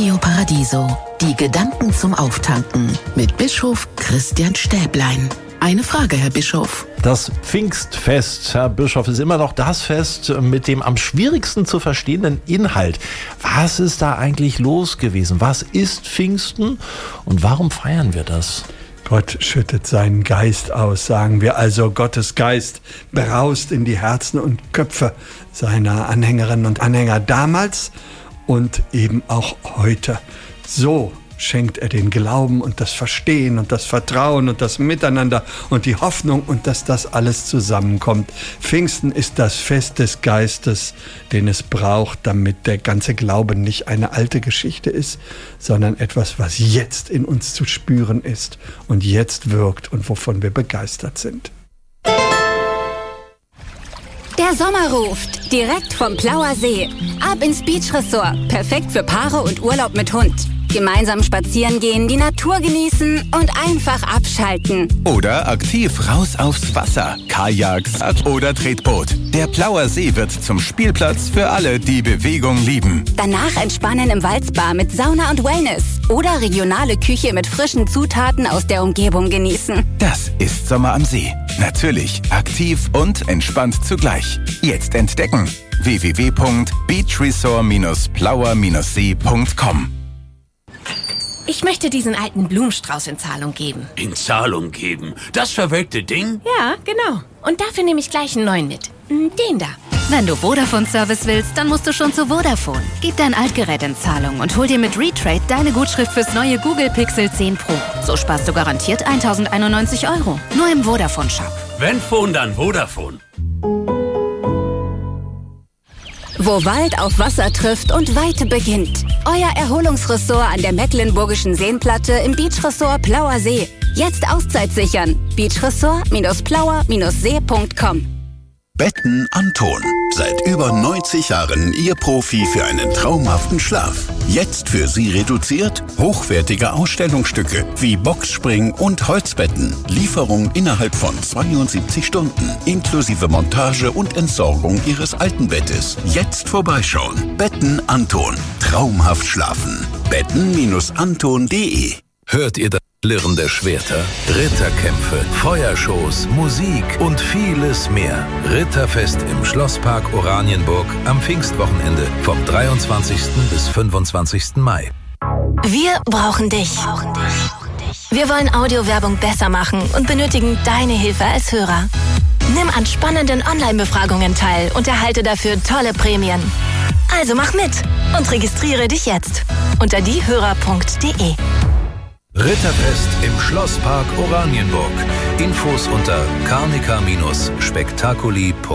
Radio Paradiso. Die Gedanken zum Auftanken mit Bischof Christian Stäblein. Eine Frage, Herr Bischof. Das Pfingstfest, Herr Bischof, ist immer noch das Fest mit dem am schwierigsten zu verstehenden Inhalt. Was ist da eigentlich los gewesen? Was ist Pfingsten und warum feiern wir das? Gott schüttet seinen Geist aus, sagen wir also. Gottes Geist braust in die Herzen und Köpfe seiner Anhängerinnen und Anhänger damals und eben auch heute. So schenkt er den Glauben und das Verstehen und das Vertrauen und das Miteinander und die Hoffnung und dass das alles zusammenkommt. Pfingsten ist das Fest des Geistes, den es braucht, damit der ganze Glaube nicht eine alte Geschichte ist, sondern etwas, was jetzt in uns zu spüren ist und jetzt wirkt und wovon wir begeistert sind. Der Sommer ruft, direkt vom Plauer See. Ab ins Beach Resort, perfekt für Paare und Urlaub mit Hund. Gemeinsam spazieren gehen, die Natur genießen und einfach abschalten. Oder aktiv raus aufs Wasser, Kajaks oder Tretboot. Der Plauer See wird zum Spielplatz für alle, die Bewegung lieben. Danach entspannen im Waldspa mit Sauna und Wellness. Oder regionale Küche mit frischen Zutaten aus der Umgebung genießen. Das ist Sommer am See. Natürlich aktiv und entspannt zugleich. Jetzt entdecken. www.beachresort-plauer-see.com. Ich möchte diesen alten Blumenstrauß in Zahlung geben. In Zahlung geben? Das verwelkte Ding? Ja, genau. Und dafür nehme ich gleich einen neuen mit. Den da. Wenn du Vodafone-Service willst, dann musst du schon zu Vodafone. Gib dein Altgerät in Zahlung und hol dir mit Retrade deine Gutschrift fürs neue Google Pixel 10 Pro. So sparst du garantiert 1.091 €. Nur im Vodafone-Shop. Wenn Phone, dann Vodafone. Wo Wald auf Wasser trifft und Weite beginnt. Euer Erholungsressort an der Mecklenburgischen Seenplatte im Beachresort Plauer See. Jetzt Auszeit sichern. Beachresort-plauer-see.com. Betten Anton. Seit über 90 Jahren Ihr Profi für einen traumhaften Schlaf. Jetzt für Sie reduziert hochwertige Ausstellungsstücke wie Boxspring und Holzbetten. Lieferung innerhalb von 72 Stunden. Inklusive Montage und Entsorgung Ihres alten Bettes. Jetzt vorbeischauen. Betten Anton. Traumhaft schlafen. betten-anton.de. Hört ihr das Klirren der Schwerter? Ritterkämpfe, Feuershows, Musik und vieles mehr. Ritterfest im Schlosspark Oranienburg am Pfingstwochenende vom 23. bis 25. Mai. Wir brauchen dich. Wir wollen Audiowerbung besser machen und benötigen deine Hilfe als Hörer. Nimm an spannenden Online-Befragungen teil und erhalte dafür tolle Prämien. Also mach mit und registriere dich jetzt unter diehörer.de. Ritterfest im Schlosspark Oranienburg. Infos unter carnica-spektakuli.de